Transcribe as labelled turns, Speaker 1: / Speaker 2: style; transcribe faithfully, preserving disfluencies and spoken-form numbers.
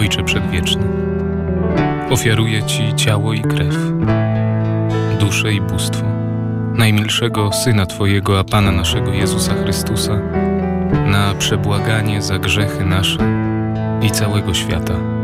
Speaker 1: Ojcze Przedwieczny, ofiaruję Ci ciało i krew, duszę i bóstwo najmilszego Syna Twojego, a Pana naszego Jezusa Chrystusa, na przebłaganie za grzechy nasze i całego świata.